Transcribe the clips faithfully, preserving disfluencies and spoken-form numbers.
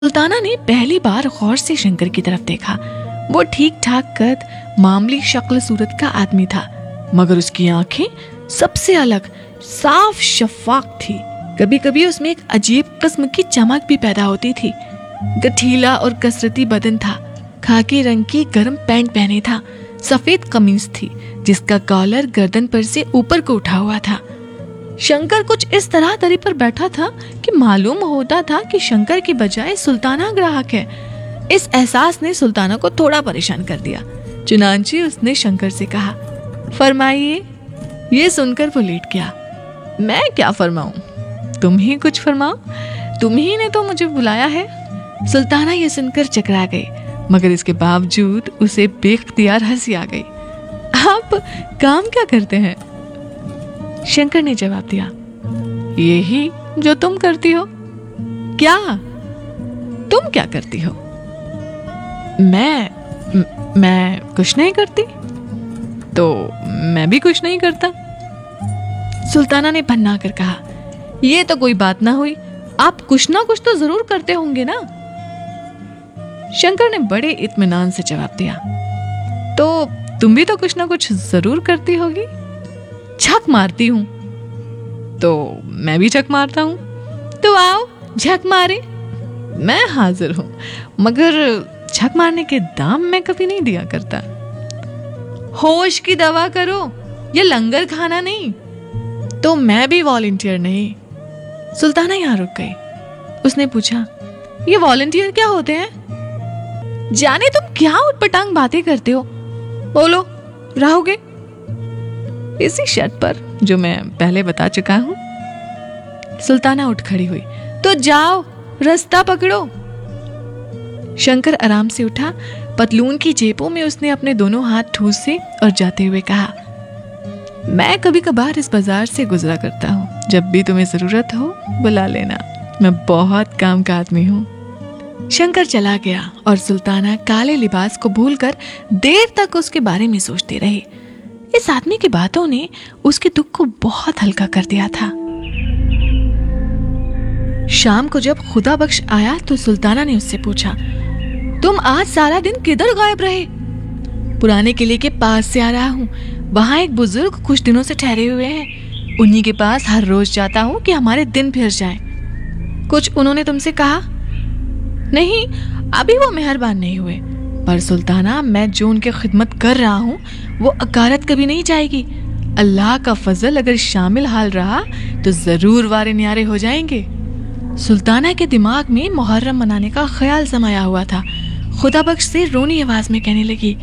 सुल्ताना ने पहली बार गौर से शंकर की तरफ देखा। वो ठीक ठाक कद, मामूली शक्ल सूरत का आदमी था, मगर उसकी आंखें सबसे अलग, साफ शफाफ थी। कभी कभी उसमें एक अजीब किस्म की चमक भी पैदा होती थी। गठीला और कसरती बदन था, खाकी रंग की गर्म पैंट पहने था, सफेद कमीज थी जिसका कॉलर गर्दन पर से ऊपर को उठा हुआ था। शंकर कुछ इस तरह दरी पर बैठा था कि मालूम होता था कि शंकर की बजाय सुल्ताना ग्राहक है। इस एहसास ने सुल्ताना को थोड़ा परेशान कर दिया। चुनांचे उसने शंकर से कहा, फरमाइए। ये सुनकर वो लेट गया। मैं क्या फरमाऊं, तुम ही कुछ फरमाओ, तुम ही ने तो मुझे बुलाया है। सुल्ताना ये सुनकर चकरा गई, मगर इसके बावजूद उसे बेख्तियार हंसी आ गई। आप काम क्या करते हैं? शंकर ने जवाब दिया, यही जो तुम करती हो। क्या? तुम क्या करती हो? मैं म, मैं कुछ नहीं करती। तो मैं भी कुछ नहीं करता। सुल्ताना ने भन्ना कर कहा, यह तो कोई बात ना हुई, आप कुछ ना कुछ तो जरूर करते होंगे ना। शंकर ने बड़े इत्मीनान से जवाब दिया, तो तुम भी तो कुछ ना कुछ जरूर करती होगी। झक मारती हूं। तो मैं भी झक मारता हूं। तो आओ झक मारे। मैं हाजिर हूं, मगर झक मारने के दाम मैं कभी नहीं दिया करता। होश की दवा करो, ये लंगर खाना नहीं। तो मैं भी वॉलंटियर नहीं। सुल्ताना यहां रुक गई। उसने पूछा, ये वॉलंटियर क्या होते हैं? जाने तुम क्या उटपटांग बातें करते हो। बोलो, रहोगे? इसी शर्त पर जो मैं पहले बता चुका हूं। सुल्ताना उठ खड़ी हुई। तो जाओ, रास्ता पकड़ो। शंकर आराम से उठा। पतलून की जेबों में उसने अपने दोनों हाथ ठूसे और जाते हुए कहा, मैं कभी कभार इस बाजार से गुजरा करता हूं। जब भी तुम्हें जरूरत हो बुला लेना, मैं बहुत काम का आदमी हूं। शंकर चला गया और सुल्ताना काले लिबास को भूलकर देर तक उसके बारे में सोचती रही। इस आदमी की बातों ने उसके दुख को बहुत हल्का कर दिया था। शाम को जब खुदा बख्श आया तो सुल्ताना ने उससे पूछा, तुम आज सारा दिन किधर गायब रहे? पुराने किले के पास से आ रहा हूँ। वहां एक बुजुर्ग कुछ दिनों से ठहरे हुए हैं। उन्हीं के पास हर रोज जाता हूँ कि हमारे दिन फिर जाएं। कुछ उन्होंने तुमसे कहा? नहीं, अभी वो मेहरबान नहीं हुए। पर सुल्ताना, मैं जो उनकी खिदमत कर रहा हूँ वो अकारत कभी नहीं जाएगी। अल्लाह का फजल अगर शामिल हाल रहा तो जरूर वारे न्यारे हो जाएंगे। सुल्ताना के दिमाग में मुहर्रम मनाने का ख्याल समाया हुआ था। खुदा बख्श से रोनी आवाज में कहने लगी,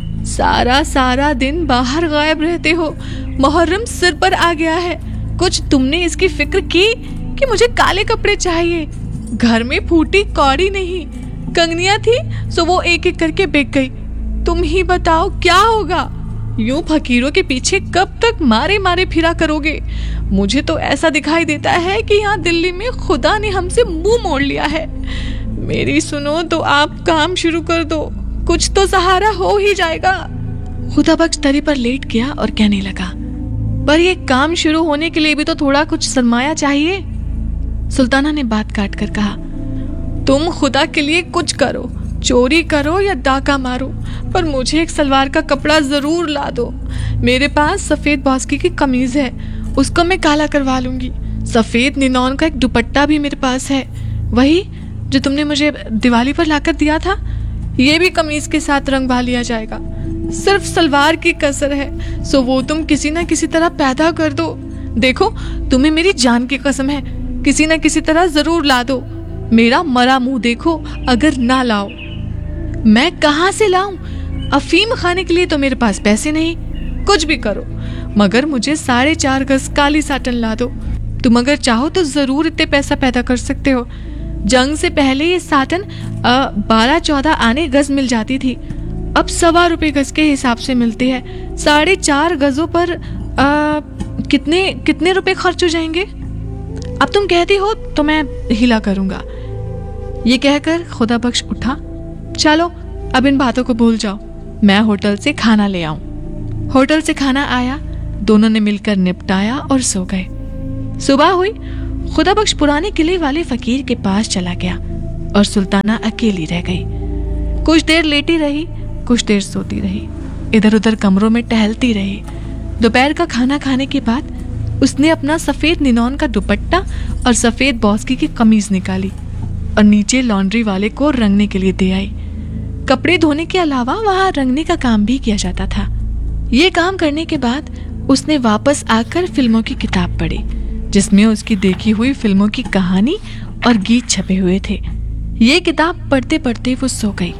सारा सारा दिन बाहर गायब रहते हो। मुहर्रम सिर पर आ गया है। कुछ तुमने इसकी फिक्र की कि मुझे काले कपड़े चाहिए? घर में फूटी कौड़ी नहीं, कंगनियां थी सो वो एक एक करके बिक गई। तुम ही बताओ क्या होगा? यूं फकीरों के पीछे कब तक मारे मारे फिरा करोगे? मुझे तो ऐसा दिखाई देता है कि यहाँ दिल्ली में खुदा ने हमसे मुंह मोड़ लिया है। मेरी सुनो तो आप काम शुरू कर दो, कुछ तो सहारा हो ही जाएगा। खुदा बख्श दरी पर लेट गया और कहने लगा, पर ये काम शुरू होने के लिए भी तो थोड़ा कुछ सरमाया चाहिए। सुल्ताना ने बात काट कर कहा, तुम खुदा के लिए कुछ करो, चोरी करो या डाका मारो, पर मुझे एक सलवार का कपड़ा जरूर ला दो। मेरे पास सफेद बास्की की कमीज है, उसको मैं काला करवा लूंगी। सफेद निनॉन का एक दुपट्टा भी मेरे पास है, वही जो तुमने मुझे दिवाली पर लाकर दिया था। ये भी कमीज के साथ रंगवा लिया जाएगा। सिर्फ सलवार की कसर है, सो वो तुम किसी ना किसी तरह पैदा कर दो। देखो, तुम्हें मेरी जान की कसम है, किसी ना किसी तरह जरूर ला दो। मेरा मरा मुंह देखो अगर ना लाओ। मैं कहां से लाऊं? अफीम खाने के लिए तो मेरे पास पैसे नहीं। कुछ भी करो, मगर मुझे साढ़े चार गज काली साटन ला दो। तुम अगर चाहो तो जरूर इतने पैसा पैदा कर सकते हो। जंग से पहले ये साटन बारह चौदह आने गज मिल जाती थी, अब सवा रुपए गज के हिसाब से मिलती है। साढ़े चार गजों पर आ, कितने कितने रुपए खर्च हो जाएंगे? अब तुम कहती हो तो मैं हिला करूंगा। ये कहकर खुदा बख्श उठा। चलो अब इन बातों को भूल जाओ, मैं होटल से खाना ले आऊं। होटल से खाना आया, दोनों ने मिलकर निपटाया और सो गए। सुबह हुई। खुदा बख्श पुराने किले वाले फकीर के पास चला गया। और सुल्ताना अकेली रह गई। कुछ देर लेटी रही, कुछ देर सोती रही, इधर उधर कमरों में टहलती रही। दोपहर का खाना खाने के बाद उसने अपना सफेद निनॉन का दुपट्टा और सफेद बॉस्की की कमीज निकाली और नीचे लॉन्ड्री वाले को रंगने के लिए दे आई। कपड़े धोने के अलावा वहां रंगने का काम भी किया जाता था। ये काम करने के बाद उसने वापस आकर फिल्मों की किताब पढ़ी, जिसमें उसकी देखी हुई फिल्मों की कहानी और गीत छपे हुए थे। ये किताब पढ़ते पढ़ते वो सो गई।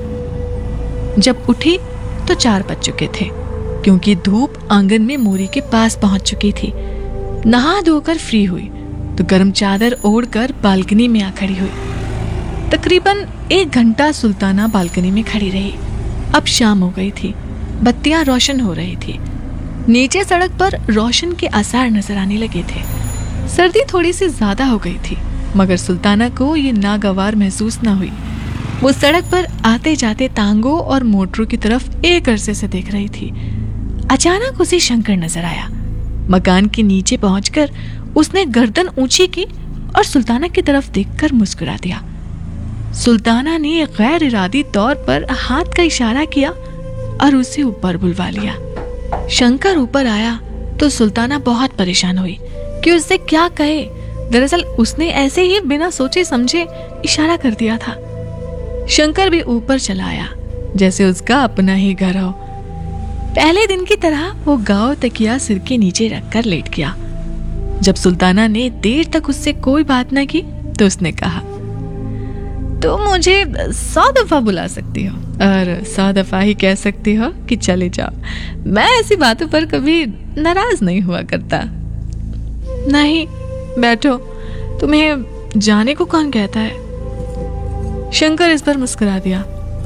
जब उठी तो चार बज चुके थे, क्योंकि धूप आंगन में मोरी के पास पहुंच चुकी थी। नहा धोकर फ्री हुई तो गर्म चादर ओढ़कर बालकनी में आ खड़ी हुई। तकरीबन एक घंटा सुल्ताना बालकनी में खड़ी रही। अब शाम हो गई थी, बत्तियां रोशन हो रही थी। नीचे सड़क पर रोशन के आसार नजर आने लगे थे। सर्दी थोड़ी सी ज्यादा हो गई थी, मगर सुल्ताना को ये नागवार महसूस ना हुई। वो सड़क पर आते जाते तांगों और मोटरों की तरफ एक अरसे से देख रही थी। अचानक उसे शंकर नजर आया। मकान के नीचे पहुंचकर उसने गर्दन ऊंची की और सुल्ताना की तरफ देखकर मुस्कुरा दिया। सुल्ताना ने गैर इरादी तौर पर हाथ का इशारा किया और उसे ऊपर बुलवा लिया। शंकर ऊपर आया तो सुल्ताना बहुत परेशान हुई कि उससे क्या कहे। दरअसल उसने ऐसे ही बिना सोचे समझे इशारा कर दिया था। शंकर भी ऊपर चला आया, जैसे उसका अपना ही घर हो। पहले दिन की तरह वो गांव तकिया सिर के नीचे रखकर लेट गया। जब सुल्ताना ने देर तक उससे कोई बात न की तो उसने कहा, तुम मुझे सौ दफा बुला सकती हो और सौ दफा ही कह सकती हो कि चले जाओ। मैं ऐसी बातों पर कभी नाराज नहीं हुआ करता। नहीं, बैठो, तुम्हें जाने को कौन कहता है? शंकर इस पर मुस्कुरा दिया।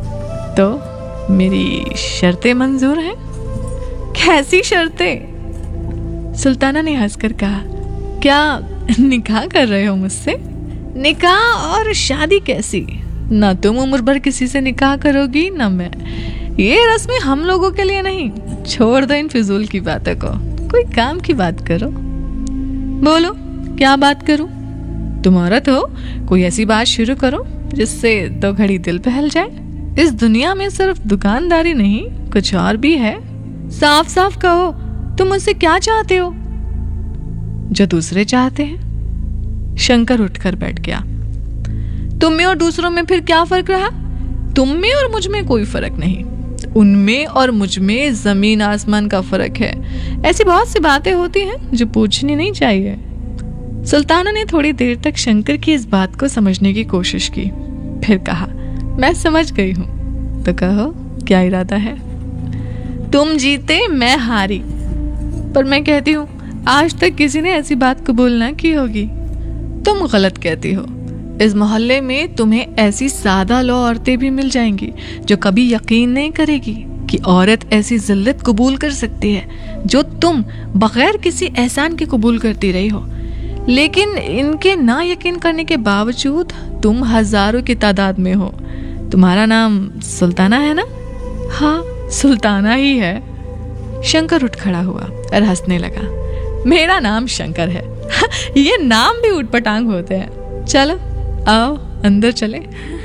तो मेरी शर्तें मंजूर हैं? कैसी शर्तें? सुल्ताना ने हंसकर कहा, क्या निकाह कर रहे हो मुझसे? निकाह और शादी कैसी? ना तुम उम्र भर किसी से निकाह करोगी ना मैं। ये रस्में हम लोगों के लिए नहीं। छोड़ दो इन फिजूल की बातों को, कोई काम की बात करो। बोलो, क्या बात करूं? तुम औरत हो, कोई ऐसी बात शुरू करो जिससे दो घड़ी दिल बहल जाए। इस दुनिया में सिर्फ दुकानदारी नहीं, कुछ और भी है। साफ साफ कहो, तुम मुझसे क्या चाहते हो? जो दूसरे चाहते हैं। शंकर उठकर बैठ गया। तुम में और दूसरों में फिर क्या फर्क रहा? तुम में और मुझ में कोई फर्क नहीं, उनमें और मुझ में जमीन आसमान का फर्क है। ऐसी बहुत सी बातें होती हैं जो पूछनी नहीं चाहिए। सुल्ताना ने थोड़ी देर तक शंकर की इस बात को समझने की कोशिश की, फिर कहा, मैं समझ गई हूं, तो कहो क्या इरादा है? तुम जीते, मैं हारी। पर मैं कहती हूं, आज तक किसी ने ऐसी बात कबूल ना की होगी। तुम गलत कहती हो। इस मोहल्ले में तुम्हें ऐसी सादा लो औरतें भी मिल जाएंगी जो कभी यकीन नहीं करेगी कि औरत ऐसी जिल्लत कबूल कर सकती है जो तुम बगैर किसी एहसान के कबूल करती रही हो। लेकिन इनके ना यकीन करने के बावजूद तुम हजारों की तादाद में हो। तुम्हारा नाम सुल्ताना है ना? हाँ, सुल्ताना ही है। शंकर उठ खड़ा हुआ और हंसने लगा। मेरा नाम शंकर है। ये नाम भी उटपटांग होते हैं। चलो आओ अंदर चले।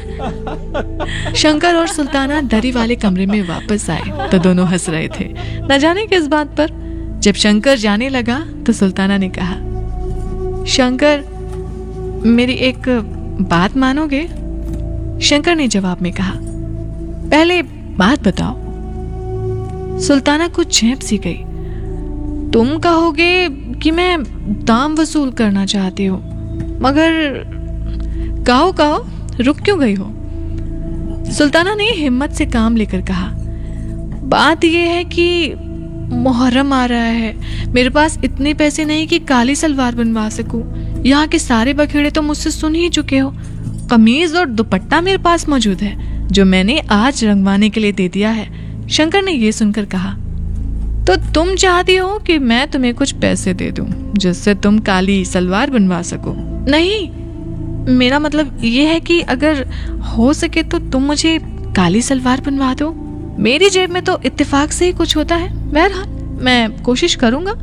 शंकर और सुल्ताना दरी वाले कमरे में वापस आए तो दोनों हंस रहे थे, न जाने किस बात पर। जब शंकर जाने लगा तो सुल्ताना ने कहा, शंकर, मेरी एक बात मानोगे? शंकर ने जवाब में कहा, पहले बात बताओ। सुल्ताना कुछ झेप सी गई। तुम कहोगे कि मैं दाम वसूल करना चाहती हूँ, मगर कहो कहो, रुक क्यों गई हो? सुल्ताना ने हिम्मत से काम लेकर कहा, बात यह है कि मुहर्रम आ रहा है। मेरे पास इतने पैसे नहीं कि काली सलवार बनवा सकूं। यहाँ के सारे बखेड़े तो मुझसे सुन ही चुके हो। कमीज और दुपट्टा मेरे पास मौजूद है जो मैंने आज रंगवाने के लिए दे दिया है। शंकर ने यह सुनकर कहा, तो तुम चाहती हो कि मैं तुम्हें कुछ पैसे दे दूं जिससे तुम काली सलवार बनवा सको? नहीं, मेरा मतलब यह है कि अगर हो सके तो तुम मुझे काली सलवार बनवा दो। मेरी जेब में तो इत्तेफाक से ही कुछ होता है। बहरहाल मैं कोशिश करूंगा।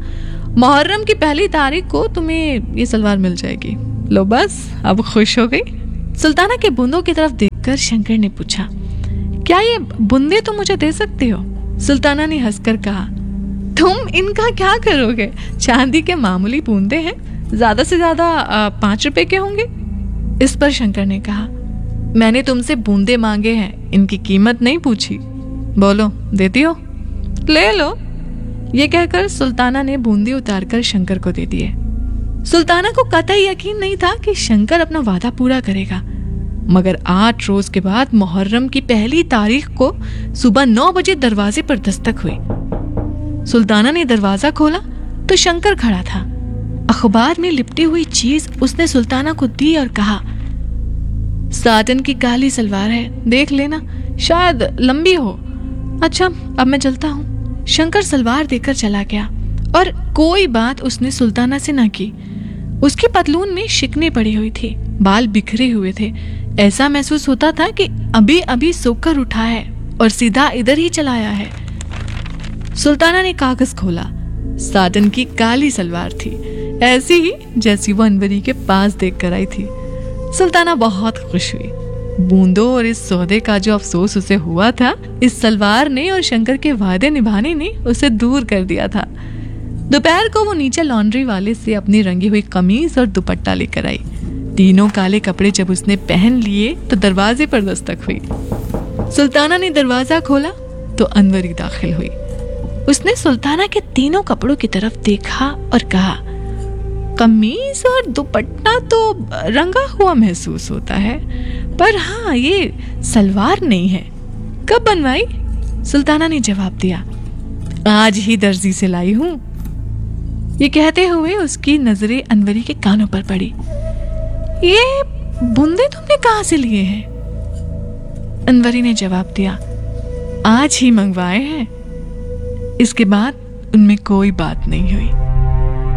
मुहर्रम की पहली तारीख को तुम्हें ये सलवार मिल जाएगी। लो बस, अब खुश हो गई? सुल्ताना के बूंदों की तरफ देखकर शंकर ने पूछा, क्या ये बूंदे तुम मुझे दे सकते हो? सुल्ताना ने हंसकर कहा, तुम इनका क्या करोगे? चांदी के मामूली बूंदे हैं, ज्यादा से ज्यादा पांच रुपए के होंगे। इस पर शंकर ने कहा, मैंने तुमसे बूंदे मांगे हैं, इनकी कीमत नहीं पूछी। बोलो, देती हो? ले लो। ये कहकर सुल्ताना ने बूंदे उतारकर शंकर को दे दिए। सुल्ताना को कतई यकीन नहीं था कि शंकर अपना वादा पूरा करेगा, मगर आठ रोज के बाद मुहर्रम की पहली तारीख को सुबह नौ बजे दरवाजे पर दस्तक हुई। सुल्ताना ने दरवाजा खोला तो शंकर खड़ा था। अखबार में लिपटी हुई चीज उसने सुल्ताना को दी और कहा, साटन की काली सलवार है, देख लेना, शायद लंबी हो। अच्छा, अब मैं चलता हूँ। शंकर सलवार देकर चला गया और कोई बात उसने सुल्ताना से न की। उसकी पतलून में शिकने पड़ी हुई थी, बाल बिखरे हुए थे। ऐसा महसूस होता था कि अभी अभी सोकर उठा है और सीधा इधर ही चलाया है। सुल्ताना ने कागज खोला। साटन की काली सलवार थी, ऐसी ही जैसी वो अनवरी के पास देख कर आई थी। सुल्ताना बहुत खुश हुई। बूंदों और इस सौदे का जो अफसोस उसे हुआ था, इस सलवार ने और शंकर के वादे निभाने ने उसे दूर कर दिया था। दोपहर को वो नीचे लॉन्ड्री वाले से अपनी रंगी हुई कमीज और दुपट्टा लेकर आई। तीनों काले कपड़े जब उसने पहन लिए तो दरवाजे पर दस्तक हुई। सुल्ताना ने दरवाजा खोला तो अनवरी दाखिल हुई। उसने सुल्ताना के तीनों कपड़ों की तरफ देखा और कहा, कमीज और दुपट्टा तो रंगा हुआ महसूस होता है, पर हाँ, ये सलवार नहीं है। कब बनवाई? सुल्ताना ने जवाब दिया, आज ही दर्जी से लाई हूं। ये कहते हुए उसकी नजरें अनवरी के कानों पर पड़ी। ये बूंदे तुमने कहां से लिए हैं? अनवरी ने जवाब दिया, आज ही मंगवाए हैं। इसके बाद उनमें कोई बात नहीं हुई।